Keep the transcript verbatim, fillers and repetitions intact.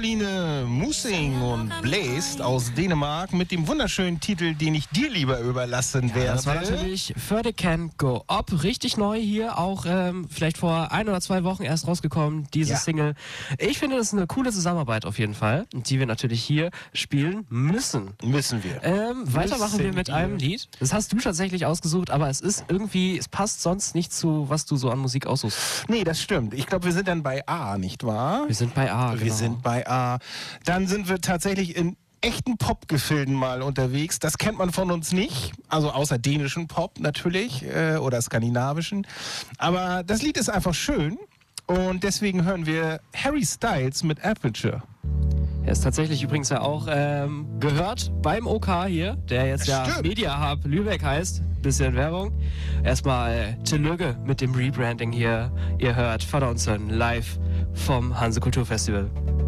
Caroline Moosing und Blazed aus Dänemark mit dem wunderschönen Titel, den ich dir lieber überlassen ja, werde. Das war natürlich Further Can Go Up. Richtig neu hier, auch ähm, vielleicht vor ein oder zwei Wochen erst rausgekommen, diese ja. Single. Ich finde, das ist eine coole Zusammenarbeit auf jeden Fall, die wir natürlich hier spielen müssen. Müssen wir. Ähm, weiter machen wir mit wir. einem Lied. Das hast du tatsächlich ausgesucht, aber es ist irgendwie, es passt sonst nicht zu, was du so an Musik aussuchst. Nee, das stimmt. Ich glaube, wir sind dann bei A, nicht wahr? Wir sind bei A, Wir genau. sind bei A. Dann sind wir tatsächlich in echten Popgefilden mal unterwegs. Das kennt man von uns nicht. Also außer dänischen Pop natürlich äh, oder skandinavischen. Aber das Lied ist einfach schön. Und deswegen hören wir Harry Styles mit Aperture. Er ist tatsächlich übrigens ja auch ähm, gehört beim O K hier, der jetzt ja Stimmt. Media Hub Lübeck heißt. Bisschen Werbung. Erstmal Tillöge mit dem Rebranding hier. Ihr hört Vater und Sohn live vom Hanse Kulturfestival.